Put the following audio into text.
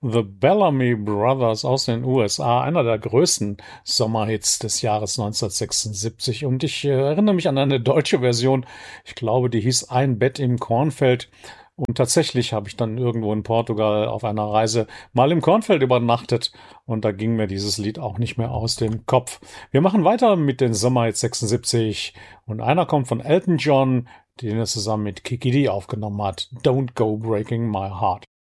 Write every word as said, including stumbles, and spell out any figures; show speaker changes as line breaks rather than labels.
The Bellamy Brothers aus den U S A, einer der größten Sommerhits des Jahres neunzehnhundertsechsundsiebzig. Und ich äh, erinnere mich an eine deutsche Version. Ich glaube, die hieß Ein Bett im Kornfeld. Und tatsächlich habe ich dann irgendwo in Portugal auf einer Reise mal im Kornfeld übernachtet. Und da ging mir dieses Lied auch nicht mehr aus dem Kopf. Wir machen weiter mit den Sommerhits sechsundsiebzig. Und einer kommt von Elton John, den er zusammen mit Kiki Dee aufgenommen hat. Don't Go Breaking My Heart.